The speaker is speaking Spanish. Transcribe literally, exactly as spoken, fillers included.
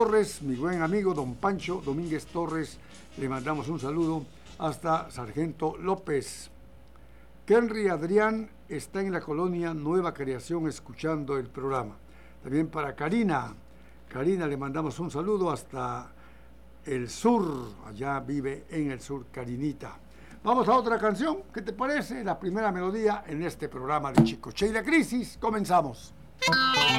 Torres, mi buen amigo don Pancho Domínguez Torres, le mandamos un saludo hasta Sargento López. Henry Adrián está en la colonia Nueva Creación escuchando el programa. También para Karina. Karina le mandamos un saludo hasta el sur. Allá vive en el sur Karinita. Vamos a otra canción. ¿Qué te parece? La primera melodía en este programa de Chicoche y la Crisis. Comenzamos.